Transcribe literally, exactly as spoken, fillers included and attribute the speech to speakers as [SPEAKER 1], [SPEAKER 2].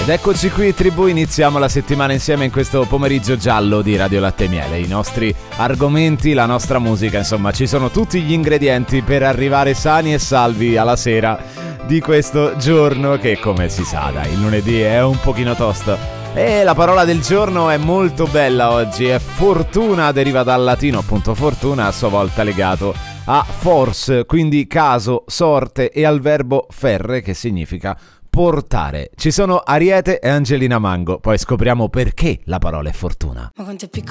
[SPEAKER 1] Ed eccoci qui, Tribù, iniziamo la settimana insieme in questo pomeriggio giallo di Radio Latte e Miele. I nostri argomenti, la nostra musica, insomma, ci sono tutti gli ingredienti per arrivare sani e salvi alla sera di questo giorno che, come si sa, dai, il lunedì è un pochino tosto. E la parola del giorno è molto bella oggi, è fortuna, deriva dal latino appunto fortuna, a sua volta legato a force, quindi caso, sorte, e al verbo ferre, che significa portare. Ci sono Ariete e Angelina Mango, poi scopriamo perché la parola è fortuna.
[SPEAKER 2] Ma quanto è piccola